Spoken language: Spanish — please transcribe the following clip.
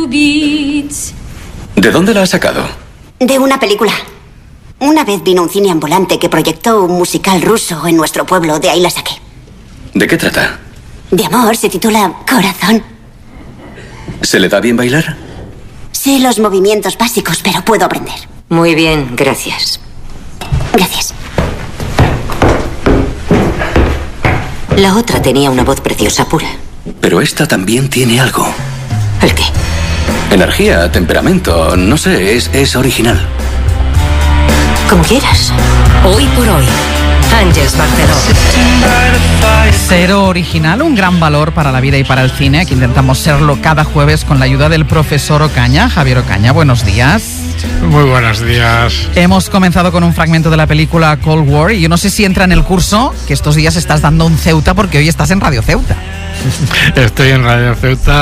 ¿De dónde la has sacado? De una película. Una vez vino un cine ambulante que proyectó un musical ruso en nuestro pueblo, de ahí la saqué. ¿De qué trata? De amor, se titula Corazón. ¿Se le da bien bailar? Sé los movimientos básicos, pero puedo aprender. Muy bien, gracias. Gracias. La otra tenía una voz preciosa, pura. Pero esta también tiene algo. ¿El qué? Energía, temperamento, no sé, es original. Como quieras. Hoy por hoy, Àngels Barceló. Ser original, un gran valor para la vida y para el cine, que intentamos serlo cada jueves con la ayuda del profesor Ocaña. Javier Ocaña, buenos días. Muy buenos días. Hemos comenzado con un fragmento de la película Cold War y yo no sé si entra en el curso que estos días estás dando un Ceuta porque hoy estás en Radio Ceuta. Estoy en Radio Ceuta